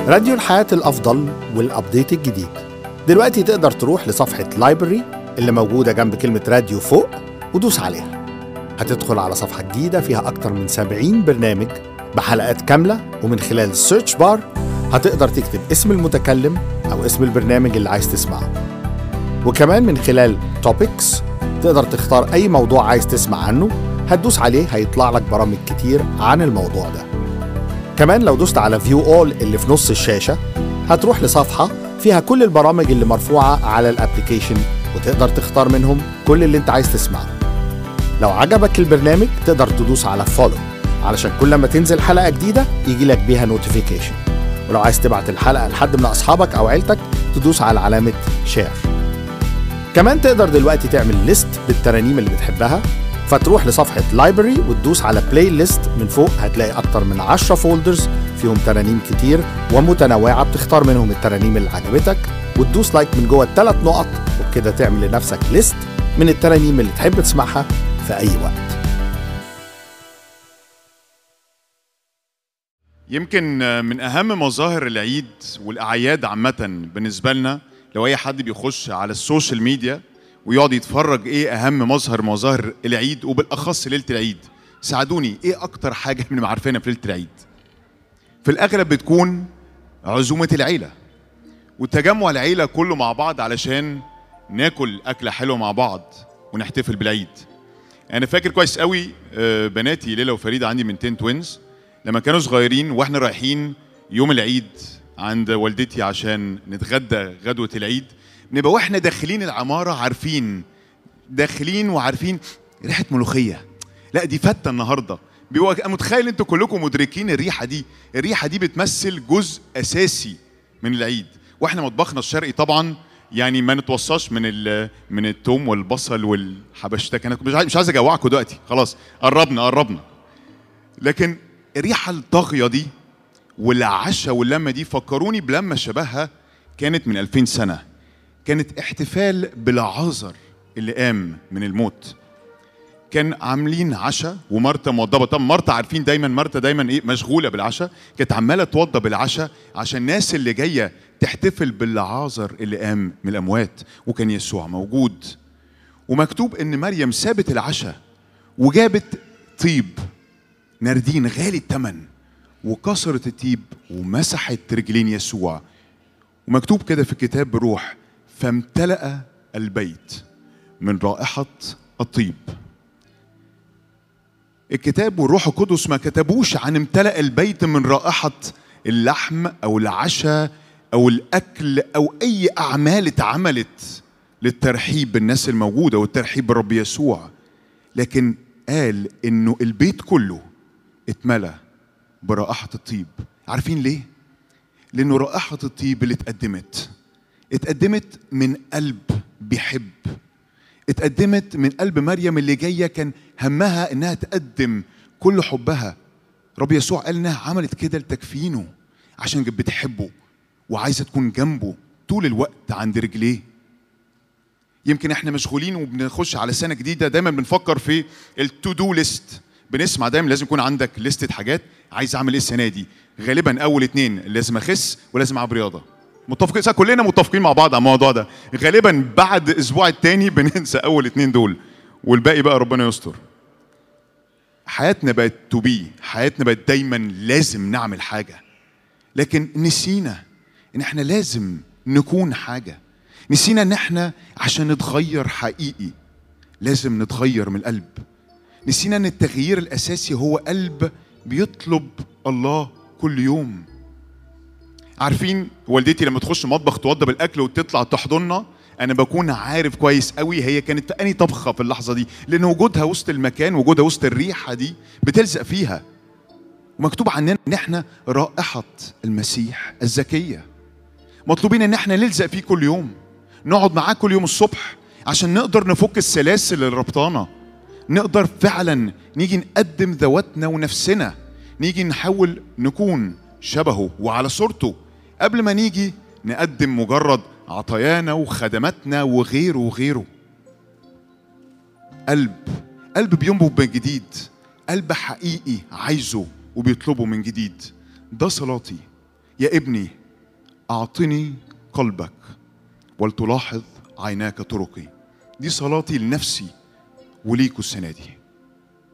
راديو الحياة الأفضل والأبديت الجديد. دلوقتي تقدر تروح لصفحة لايبرري اللي موجودة جنب كلمة راديو فوق ودوس عليها. هتدخل على صفحة جديدة فيها أكتر من 70 برنامج بحلقات كاملة، ومن خلال السيرش بار هتقدر تكتب اسم المتكلم أو اسم البرنامج اللي عايز تسمعه. وكمان من خلال توبكس تقدر تختار أي موضوع عايز تسمع عنه، هتدوس عليه هيطلع لك برامج كتير عن الموضوع ده. كمان لو دوست على فيو اول اللي في نص الشاشة هتروح لصفحة فيها كل البرامج اللي مرفوعة على الابليكيشن، وتقدر تختار منهم كل اللي انت عايز تسمعه. لو عجبك البرنامج تقدر تدوس على فولو علشان كل ما تنزل حلقة جديدة يجي لك بيها نوتيفيكيشن. ولو عايز تبعت الحلقة لحد من أصحابك أو عيلتك تدوس على علامة شير. كمان تقدر دلوقتي تعمل ليست بالترانيم اللي بتحبها، فتروح لصفحة لايبرري وتدوس على بلاي ليست. من فوق هتلاقي أكتر من 10 فولدرز فيهم ترانيم كتير ومتنوعة، بتختار منهم الترانيم اللي عجبتك وتدوس لايك من جوه ال3 نقط، وبكده تعمل لنفسك ليست من الترانيم اللي تحب تسمعها في أي وقت. يمكن من أهم مظاهر العيد والأعياد عامة بالنسبة لنا، لو أي حد بيخش على السوشيال ميديا ويقعد يتفرج إيه أهم مظاهر العيد وبالأخص ليلة العيد، ساعدوني إيه أكتر حاجة من عارفينها في ليلة العيد؟ في الأغلب بتكون عزومة العيلة وتجمع العيلة كله مع بعض علشان ناكل أكلة حلوة مع بعض ونحتفل بالعيد. أنا فاكر كويس قوي بناتي ليلى وفريدة عندي من 10 توينز لما كانوا صغيرين واحنا رايحين يوم العيد عند والدتي عشان نتغدى غدوة العيد، بنبقى واحنا داخلين العمارة عارفين داخلين وعارفين ريحة ملوخية، لا دي فتة النهاردة. بيبقى متخيل انتوا كلكم مدركين الريحة دي بتمثل جزء أساسي من العيد. واحنا مطبخنا الشرقي طبعا يعني ما نتوصاش من التوم والبصل والحبشتك. انا مش عايز اجوعكم دلوقتي، خلاص قربنا. لكن الريحة الطاغية دي والعشاء واللمة دي فكروني بلمة شبهها كانت من 2000 سنة. كانت احتفال بالعازر اللي قام من الموت. كان عاملين عشاء ومرتا موضبة. طب مرتا عارفين مرتا دايما ايه مشغولة بالعشاء، كانت عمالة توضب العشاء عشان الناس اللي جاية تحتفل بالعازر اللي قام من الأموات، وكان يسوع موجود. ومكتوب ان مريم سابت العشاء وجابت طيب ناردين غالي الثمن وكسرت الطيب ومسحت رجلين يسوع. ومكتوب كده في الكتاب بروح فامتلأ البيت من رائحة الطيب. الكتاب والروح القدس ما كتبوش عن امتلأ البيت من رائحة اللحم أو العشاء أو الأكل أو أي أعمال اتعملت للترحيب بالناس الموجودة والترحيب بالرب يسوع، لكن قال إنه البيت كله اتملأ برائحة الطيب. عارفين ليه؟ لأنه رائحة الطيب اللي اتقدمت من قلب بيحب، اتقدمت من قلب مريم اللي جاية كان همها انها تقدم كل حبها. رب يسوع قال انها عملت كده لتكفينه عشان بتحبه وعايزة تكون جنبه طول الوقت عند رجليه. يمكن احنا مشغولين وبنخش على سنة جديدة دايما بنفكر في التو دو ليست. بنسمع دايما لازم يكون عندك لستة حاجات عايز اعمل ايه السنة دي. غالبا اول 2 لازم اخس ولازم العب رياضة. متفقين كلنا متفقين مع بعض على الموضوع ده. غالبا بعد اسبوع التاني بننسى اول 2 دول والباقي بقى ربنا يستر. حياتنا بقت حياتنا بقت دايما لازم نعمل حاجة، لكن نسينا ان احنا لازم نكون حاجة. نسينا ان احنا عشان نتغير حقيقي لازم نتغير من القلب. نسينا ان التغيير الاساسي هو قلب بيطلب الله كل يوم. عارفين والدتي لما تخش المطبخ توضب الاكل وتطلع تحضننا، انا بكون عارف كويس قوي هي كانت اني طبخه في اللحظه دي، لان وجودها وسط المكان وجودها وسط الريحه دي بتلزق فيها. ومكتوب عننا ان احنا رائحه المسيح الزكيه، مطلوبين ان احنا نلزق فيه كل يوم، نقعد معاه كل يوم الصبح عشان نقدر نفك السلاسل اللي ربطانا، نقدر فعلا نيجي نقدم ذواتنا ونفسنا، نيجي نحاول نكون شبهه وعلى صورته قبل ما نيجي نقدم مجرد عطايانا وخدماتنا وغيره. قلب بينبض من جديد، قلب حقيقي عايزه وبيطلبه من جديد. ده صلاتي يا ابني أعطني قلبك ولتلاحظ عيناك طرقي. دي صلاتي لنفسي وليكوا السنة دي.